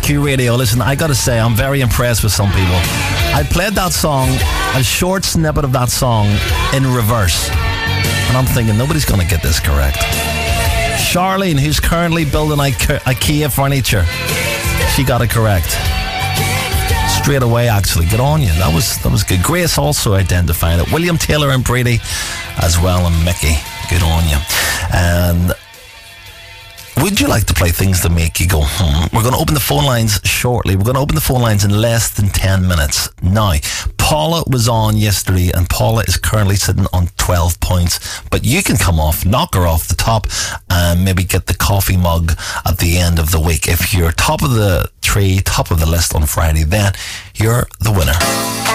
HQ Radio. Listen, I gotta say, I'm very impressed with some people. I played that song, a short snippet of that song, in reverse. And I'm thinking, nobody's gonna get this correct. Charlene, who's currently building IKEA furniture, she got it correct. Straight away, actually. Good on you. That was good. Grace also identified it. William Taylor and Brady as well, and Mickey. Good on you. And would you like to play things that make you go, We're going to open the phone lines shortly. We're going to open the phone lines in less than 10 minutes. Now, Paula was on yesterday, and Paula is currently sitting on 12 points. But you can come off, knock her off the top, and maybe get the coffee mug at the end of the week. If you're top of the tree, top of the list on Friday, then you're the winner.